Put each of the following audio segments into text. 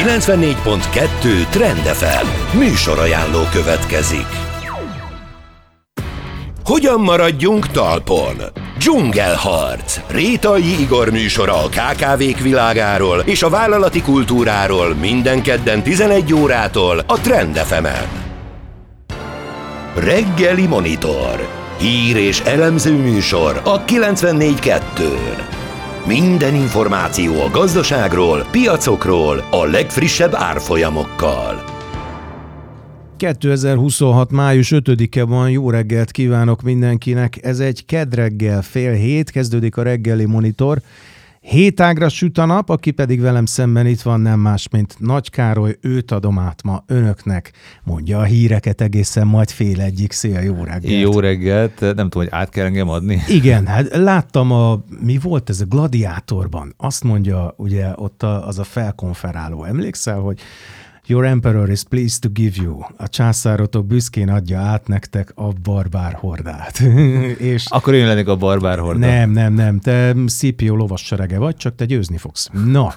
94.2 Trend FM műsorajánló következik. Hogyan maradjunk talpon? Dzsungelharc. Rétai Igor műsora a KKV-k világáról és a vállalati kultúráról minden kedden 11 órától a Trend FM-en. Reggeli Monitor. Hír és elemző műsor a 94.2-n. Minden információ a gazdaságról, piacokról, a legfrissebb árfolyamokkal. 2026. május 5-e van, jó reggelt kívánok mindenkinek. Ez egy kedreggel 6:30, kezdődik a Reggeli Monitor. 7 ágra süt a nap, aki pedig velem szemben itt van, nem más, mint Nagy Károly, őt adom át ma önöknek. Mondja a híreket egészen majd 12:30. Szia, jó reggelt! Jó reggelt, nem tudom, hogy át kell engem adni. Igen, hát láttam mi volt ez a Gladiátorban? Azt mondja, ugye ott az a felkonferáló, emlékszel, hogy Your emperor is pleased to give you. A császárotok büszkén adja át nektek a barbár hordát. És akkor én lennék a barbár horda. Nem. Te Scipio lovasserege vagy, csak te győzni fogsz. Na,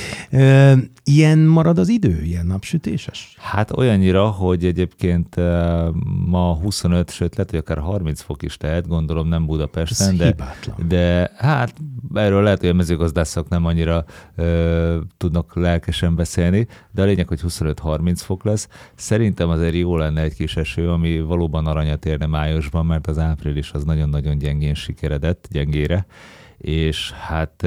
ilyen marad az idő, ilyen napsütéses? Hát olyannyira, hogy egyébként ma 25, sőt lehet, hogy akár 30 fok is lehet, gondolom nem Budapesten, de hát erről lehet, hogy a mezőgazdászok nem annyira tudnak lelkesen beszélni, de a lényeg, hogy 25-30 fok lesz. Szerintem azért jó lenne egy kis eső, ami valóban aranyat érne májusban, mert az április az nagyon-nagyon gyengén sikeredett, gyengére, és hát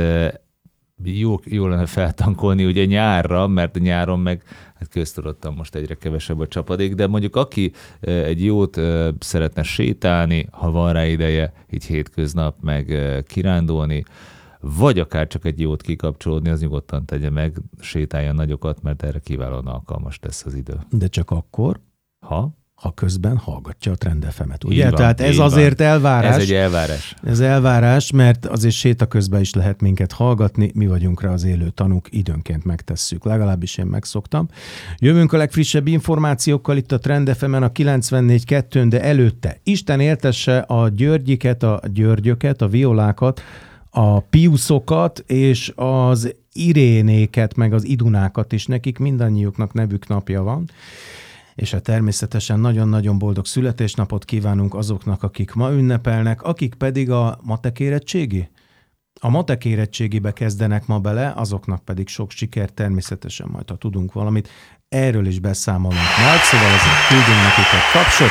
jó lenne feltankolni ugye nyárra, mert nyáron meg hát köztudottan most egyre kevesebb a csapadék, de mondjuk aki egy jót szeretne sétálni, ha van rá ideje, így hétköznap meg kirándulni, vagy akár csak egy jót kikapcsolódni, az nyugodtan tegye meg, sétáljon nagyokat, mert erre kiválóan alkalmas lesz az idő. De csak akkor, ha közben hallgatja a Trend FM-et, ugye? Van, tehát ez azért van. Elvárás. Ez egy elvárás. Ez elvárás, mert azért séta közben is lehet minket hallgatni, mi vagyunk rá az élő tanúk, időnként megtesszük, legalábbis én megszoktam. Jövünk a legfrissebb információkkal itt a Trend FM-en a 94.2-n, de előtte Isten éltesse a Györgyiket, a Györgyöket, a Violákat, a Piuszokat és az Irénéket, meg az Idunákat is, nekik mindannyiuknak nevük napja van, és hát természetesen nagyon-nagyon boldog születésnapot kívánunk azoknak, akik ma ünnepelnek, akik pedig a matek érettségi? A matek érettségibe kezdenek ma bele, azoknak pedig sok sikert, természetesen majd, ha tudunk valamit, erről is beszámolunk majd, szóval ezért küldünk nekik egy tapsot.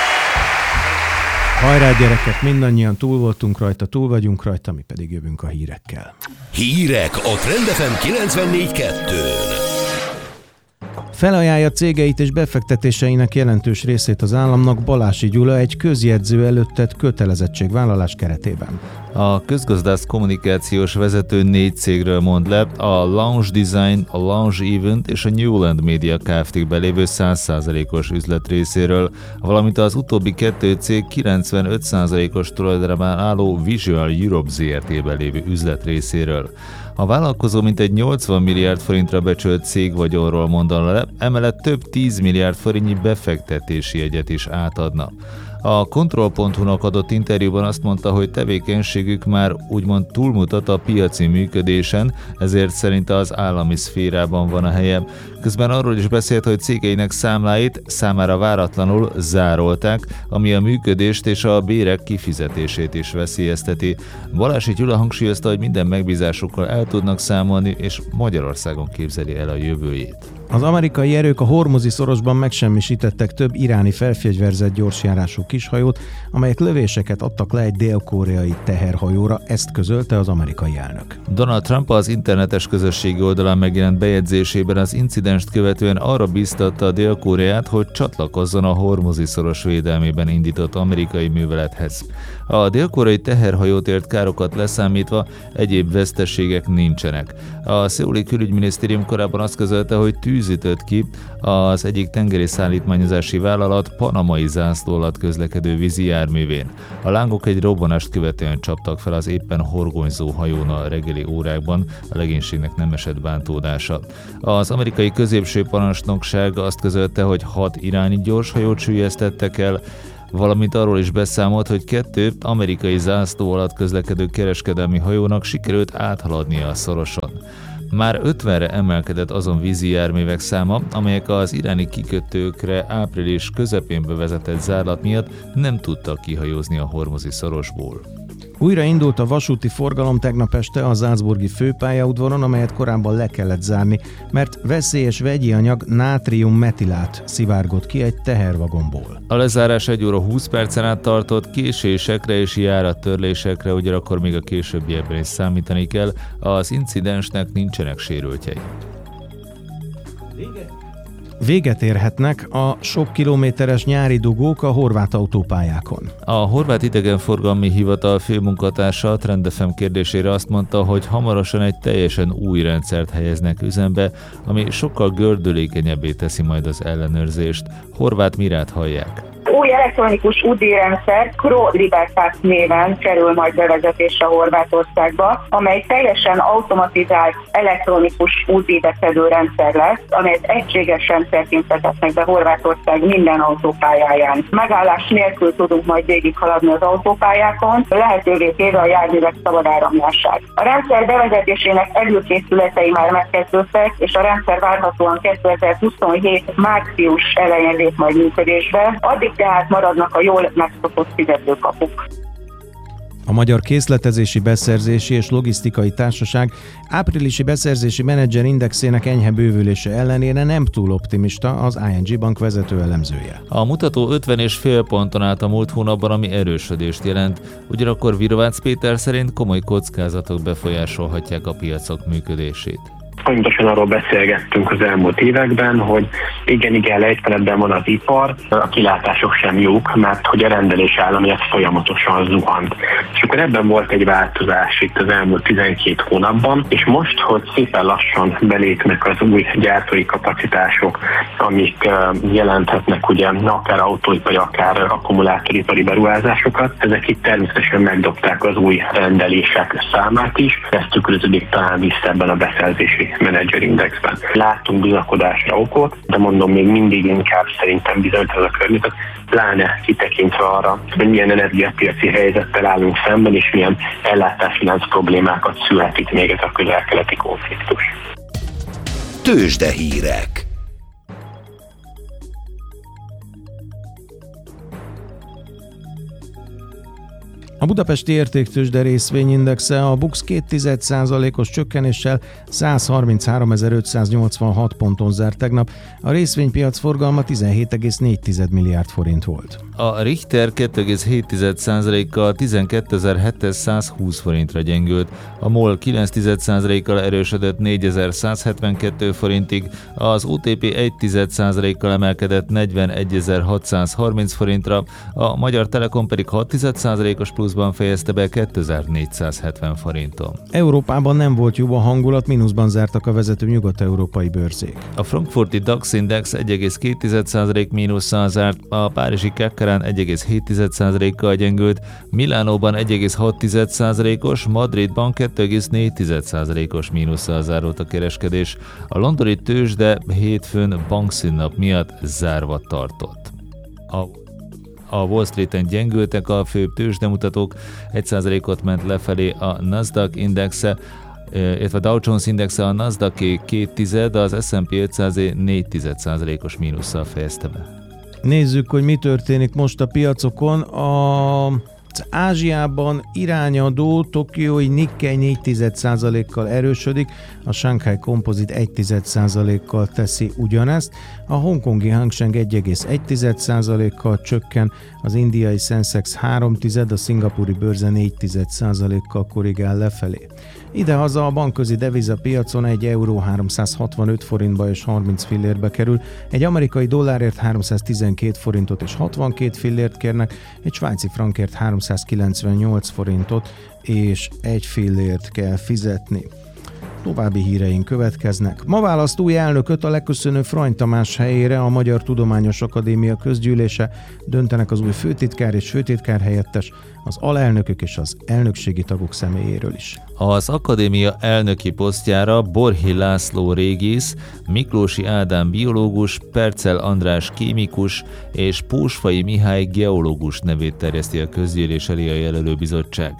Hajrá gyerekek, mindannyian túl vagyunk rajta, mi pedig jövünk a hírekkel. Hírek a Trend FM 94.2-n. Felajánlja cégeit és befektetéseinek jelentős részét az államnak Balási Gyula egy közjegyző előtt tett kötelezettségvállalás keretében. A közgazdász kommunikációs vezető 4 cégről mond le, a Lounge Design, a Lounge Event és a Newland Media Kft-be lévő 100%-os üzletrészéről, valamint az utóbbi 2 cég 95%-os tulajdonában álló Visual Europe Zrt-be lévő üzletrészéről. A vállalkozó mintegy 80 milliárd forintra becsült cégvagyonról mondana le, emellett több 10 milliárd forintnyi befektetési jegyet is átadna. A Control.hu-nak adott interjúban azt mondta, hogy tevékenységük már úgymond túlmutat a piaci működésen, ezért szerinte az állami szférában van a helye. Közben arról is beszélt, hogy cégeinek számláit számára váratlanul zárolták, ami a működést és a bérek kifizetését is veszélyezteti. Balási Gyula hangsúlyozta, hogy minden megbízásukkal el tudnak számolni, és Magyarországon képzeli el a jövőjét. Az amerikai erők a Hormuzi szorosban megsemmisítettek több iráni felfegyverzett gyorsjárású kishajót, amelyek lövéseket adtak le egy dél-koreai teherhajóra, ezt közölte az amerikai elnök. Donald Trump az internetes közösségi oldalán megjelent bejegyzésében az incidenst követően arra bíztatta a Dél-Koreát, hogy csatlakozzon a Hormuzi szoros védelmében indított amerikai művelethez. A dél-koreai teherhajót ért károkat leszámítva egyéb veszteségek nincsenek. A szeuli külügyminisztérium korábban azt közölte, hogy tűz ütött ki az egyik tengeri szállítmányozási vállalat panamai zászló alatt közlekedő vízi járművén. A lángok egy robbanást követően csaptak fel az éppen horgonyzó hajón a reggeli órákban, a legénységnek nem esett bántódása. Az amerikai középső parancsnokság azt közölte, hogy 6 iráni gyorshajót süllyesztettek el, valamint arról is beszámolt, hogy 2 amerikai zászló alatt közlekedő kereskedelmi hajónak sikerült áthaladnia a szoroson. Már 50-re emelkedett azon vízi járművek száma, amelyek az iráni kikötőkre április közepén bevezetett zárlat miatt nem tudtak kihajózni a hormuzi szorosból. Újra indult a vasúti forgalom tegnap este a salzburgi főpályaudvaron, amelyet korábban le kellett zárni, mert veszélyes vegyi anyag nátrium-metilát szivárgott ki egy tehervagonból. A lezárás 1 óra 20 percen át tartott, késésekre és járattörlésekre ugyanakkor még a későbbiekben is számítani kell, az incidensnek nincsenek sérültjei. Véget érhetnek a sok kilométeres nyári dugók a horvát autópályákon. A Horvát Idegenforgalmi Hivatal főmunkatársa a Trend FM kérdésére azt mondta, hogy hamarosan egy teljesen új rendszert helyeznek üzembe, ami sokkal gördülékenyebbé teszi majd az ellenőrzést. Horváth Mirát hallják. Új elektronikus UDI-rendszer Pro Libertas néven kerül majd bevezetésre Horvátországba, amely teljesen automatizált elektronikus UDI-beszedő rendszer lesz, amelyet egységes rendszerként vezetnek be Horvátország minden autópályáján. Megállás nélkül tudunk majd végighaladni az autópályákon, lehetővé téve a járművek szabad áramlását. A rendszer bevezetésének előkészületei már megkezdődtek, és a rendszer várhatóan 2027. március elején lép majd működésbe. Addig tehát maradnak a jól megszokott fizetőkapuk. A Magyar Készletezési, Beszerzési és Logisztikai Társaság áprilisi beszerzési menedzser indexének enyhe bővülése ellenére nem túl optimista az ING Bank vezető elemzője. A mutató 50,5 ponton állt a múlt hónapban, ami erősödést jelent, ugyanakkor Virovácz Péter szerint komoly kockázatok befolyásolhatják a piacok működését. Pontosan arról beszélgettünk az elmúlt években, hogy igen, lejtmenetben van az ipar, a kilátások sem jók, mert hogy a rendelés állami ez folyamatosan zuhant. És akkor ebben volt egy változás itt az elmúlt 12 hónapban, és most, hogy szépen lassan belépnek az új gyártói kapacitások, amik jelenthetnek ugye akár autóipari, akár akkumulátoripari beruházásokat, ezek itt természetesen megdobták az új rendelések számát is, ez tükröződik talán vissza ebben a beszerzési menedzser indexben. Láttunk bizakodásra okot, de mondom, még mindig inkább szerintem bizonytalan a környezet, pláne kitekintve arra, hogy milyen energiapiaci helyzettel állunk szemben, és milyen ellátáslánc problémákat szülhet itt még ez a közel-keleti konfliktus. Tőzsdehírek. A budapesti értéktőzsde részvényindexe a BUX 0,2%-os csökkenéssel 133.586 ponton zárt tegnap, a részvénypiac forgalma 17,4 milliárd forint volt. A Richter 2,7%-kal 12.720 forintra gyengült, a MOL 9,1%-kal erősödött 4.172 forintig, az OTP 1,1%-kal emelkedett 41.630 forintra, a Magyar Telekom pedig 6,1%-os pluszban fejezte be 2.470 forinton. Európában nem volt jobb a hangulat, mínuszban zártak a vezető nyugat-európai bőrzék. A frankfurti DAX Index 1,2% mínusszal zárt, a párizsi CAC 1,7%-kal gyengült, Milánóban 1,6%-os, Madridban 2,4%-os mínusszal zárult a kereskedés. A londoni tőzsde hétfőn bankszünnap miatt zárva tartott. A Wall Streeten gyengültek a főbb tőzsdemutatók, 1%-ot ment lefelé a Nasdaq indexe, illetve a Dow Jones indexe, a Nasdaq 0,2, az S&P 500 4,1%-os mínusszal fejezte be. Nézzük, hogy mi történik most a piacokon. Ázsiában irányadó tokiói Nikkei 4,1%-kal erősödik, a Shanghai Composite 1,1%-kal teszi ugyanezt, a hongkongi Hang Seng 1,1%-kal csökken, az indiai Sensex 3,1%, a szingapúri bőrze 4,1%-kal korrigál lefelé. Idehaza a bankközi devizapiacon egy euró 365 forintba és 30 fillérbe kerül, egy amerikai dollárért 312 forintot és 62 fillért kérnek, egy svájci frankért 398 forintot és 1 fillért kell fizetni. További híreink következnek. Ma választ új elnököt, a leköszönő Frany Tamás helyére a Magyar Tudományos Akadémia közgyűlése, döntenek az új főtitkár és főtitkár helyettes, az alelnökök és az elnökségi tagok személyéről is. Az akadémia elnöki posztjára Borhi László régész, Miklósi Ádám biológus, Percel András kémikus és Pósfai Mihály geológus nevét terjeszti a közgyűlés elé a jelölőbizottság.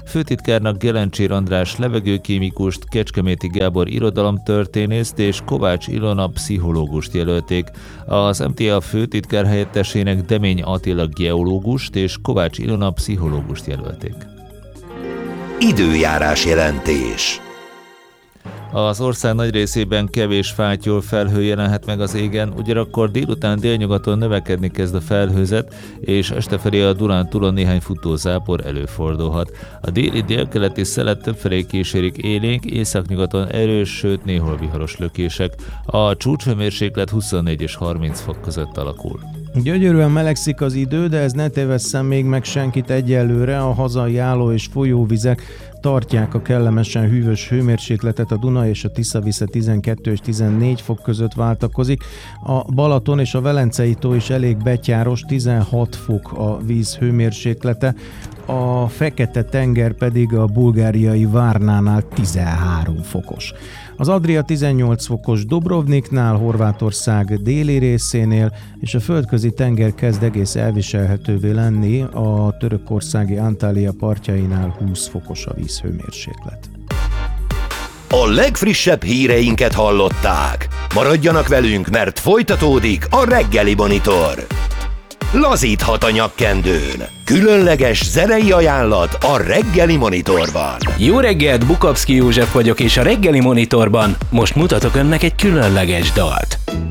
Főtitkárnak Gelencsér András levegőkémikust, Kecskeméti Gábor irodalomtörténészt és Kovács Ilona pszichológust jelölték. Az MTA főtitkár helyettesének Demény Attila geológust és Kovács Ilona pszichológust jelölték. Időjárás jelentés. Az ország nagy részében kevés fátyol felhő jelenhet meg az égen, ugyanakkor délután délnyugaton növekedni kezd a felhőzet, és estefelé a Dunántúlon néhány futózápor előfordulhat. A déli délkeleti szelet többfelé kísérik élénk, északnyugaton erős, sőt néhol viharos lökések. A csúcshőmérséklet 24 és 30 fok között alakul. Gyönyörűen melegszik az idő, de ez ne tévesszem még meg senkit egyelőre. A hazai álló- és folyóvizek tartják a kellemesen hűvös hőmérsékletet, a Duna és a Tisza-Visze 12 és 14 fok között váltakozik. A Balaton és a Velencei tó is elég betyáros, 16 fok a víz hőmérséklete, a Fekete-tenger pedig a bulgáriai Várnánál 13 fokos. Az Adria 18 fokos Dubrovniknál, Horvátország déli részénél, és a földközi tenger kezd egész elviselhetővé lenni, a törökországi Antalya partjainál 20 fokos a vízhőmérséklet. A legfrissebb híreinket hallották. Maradjanak velünk, mert folytatódik a Reggeli Monitor. Lazíthat a nyakkendőn. Különleges zenei ajánlat a Reggeli Monitorban. Jó reggelt, Bukowski József vagyok, és a Reggeli Monitorban most mutatok önnek egy különleges dalt.